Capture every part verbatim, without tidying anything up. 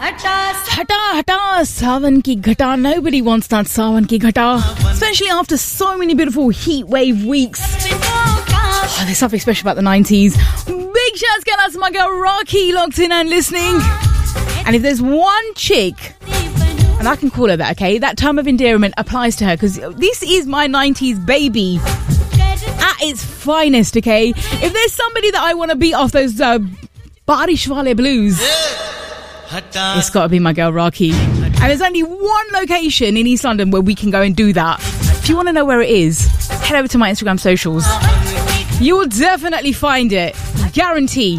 Hata, hata, sawan ki ghata. Nobody wants that sawan ki ghata, especially after so many beautiful heat wave weeks. Oh, there's something special about the nineties. Big shouts get out to my girl Rocky, locked in and listening. And if there's one chick, and I can call her that, okay, that term of endearment applies to her, because this is my nineties baby at its finest, okay? If there's somebody that I want to beat off those uh, Barish Wale blues, it's got to be my girl Rocky. And there's only one location in East London where we can go and do that. If you want to know where it is, head over to my Instagram socials. You will definitely find it. Guarantee.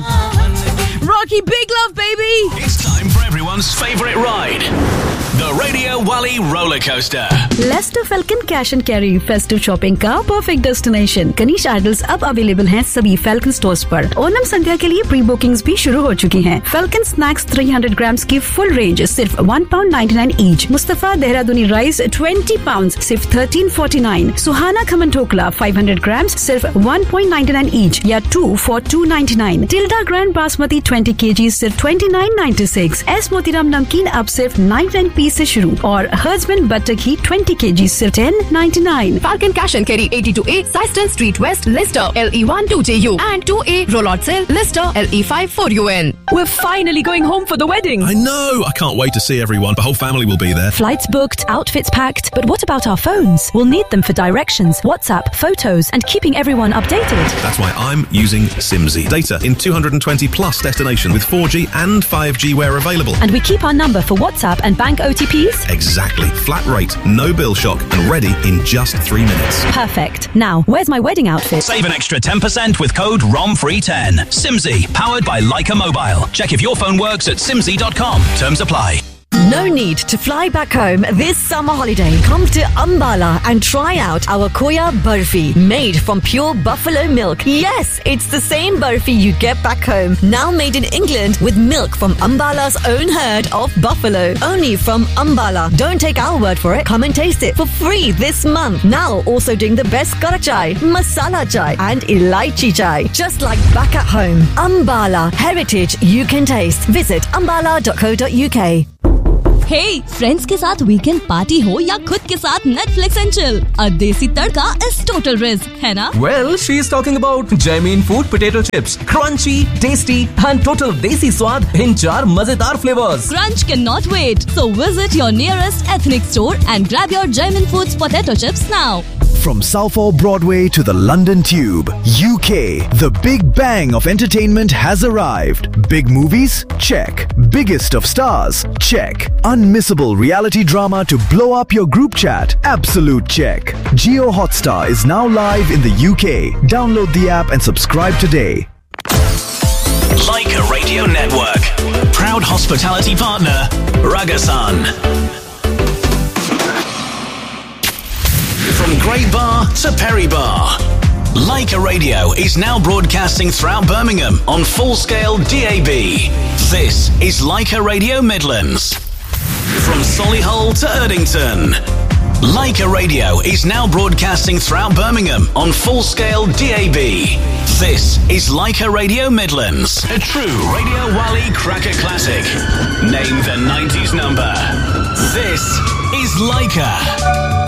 Rocky, big love, baby. It's time for everyone's favourite ride. The Radio Wally roller coaster. Leicester Falcon Cash and Carry festive shopping का perfect destination. Kanish idols अब available हैं सभी Falcon stores पर. ओनम संध्या के लिए pre bookings भी शुरू हो चुकी हैं. Falcon snacks three hundred grams की फुल रेंज सिर्फ one pound ninety-nine each. Mustafa देहरादूनी rice twenty pounds सिर्फ thirteen forty-nine. सुहाना खमन ठोकला five hundred grams सिर्फ one point ninety-nine ईच या two for two ninety-nine. Tilde grand basmati twenty kilograms सिर्फ twenty-nine ninety-six. S Motiram नमकीन अब सिर्फ ninety-nine p से शुरू और हर्जमन बटर घी twenty kilograms सिर्फ ten ninety-nine. Falcon Cash and Carry eighty-two A Syston Street West, Leicester, L E one two J U and two A Rollard Sale, Leicester, L E five four U N. We're finally going home for the wedding. I know. I can't wait to see everyone. The whole family will be there. Flights booked, outfits packed. But what about our phones? We'll need them for directions, WhatsApp, photos, and keeping everyone updated. That's why I'm using Simsy. Data in two hundred twenty plus destinations with four G and five G where available. And we keep our number for WhatsApp and bank O T Ps? Exactly. Flat rate, no bill shock, and ready in just three minutes. Perfect. Now, where's my wedding outfit? Save an extra ten percent with code R O M free ten. Simsy, powered by Leica Mobile. Check if your phone works at simsy dot com. Terms apply. No need to fly back home this summer holiday. Come to Ambala and try out our Koya Barfi, made from pure buffalo milk. Yes, it's the same barfi you get back home, now made in England with milk from Ambala's own herd of buffalo. Only from Ambala. Don't take our word for it. Come and taste it for free this month. Now also doing the best kara chai, masala chai and elaichi chai. Just like back at home. Ambala, heritage you can taste. Visit ambala dot co dot U K. Hey, friends के साथ weekend party हो या खुद के साथ Netflix and chill, अ देसी तड़का is total risk, है ना? Well, she is talking about Jamin Food potato chips, crunchy, tasty, and total desi स्वाद in चार मजेदार flavors. Crunch cannot wait, so visit your nearest ethnic store and grab your Jamin Foods potato chips now. From Southall Broadway to the London Tube, U K, the big bang of entertainment has arrived. Big movies? Check. Biggest of stars? Check. Unmissable reality drama to blow up your group chat? Absolute check. Jio Hotstar is now live in the U K. Download the app and subscribe today. Leica Radio Network. Proud hospitality partner, Ragasan. From Great Bar to Perry Bar, Leica Radio is now broadcasting throughout Birmingham on full-scale D A B. This is Leica Radio Midlands. From Solihull to Erdington, Leica Radio is now broadcasting throughout Birmingham on full-scale D A B. This is Leica Radio Midlands, a true Radio Wally cracker classic. Name the nineties number. This is Leica.